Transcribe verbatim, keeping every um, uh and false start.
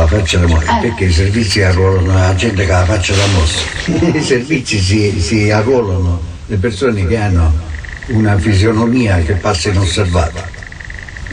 faccia da morte, eh. perché i servizi arruolano la gente che ha la faccia da mostro. I servizi si, si arruolano le persone che hanno una fisionomia che passa inosservata.